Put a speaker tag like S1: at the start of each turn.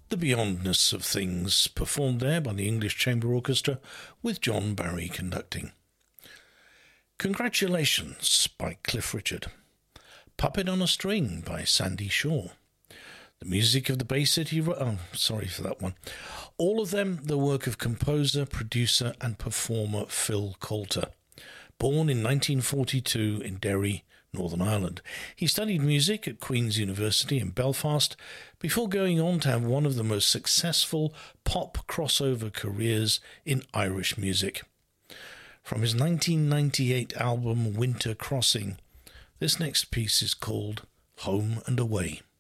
S1: The Beyondness of Things, performed there by the English Chamber Orchestra with John Barry conducting. Congratulations by Cliff Richard. Puppet on a String by Sandy Shaw. The music of the Bay City... sorry for that one. All of them the work of composer, producer and performer Phil Coulter. Born in 1942 in Derry, Northern Ireland. He studied music at Queen's University in Belfast before going on to have one of the most successful pop crossover careers in Irish music. From his 1998 album Winter Crossing, this next piece is called Home and Away.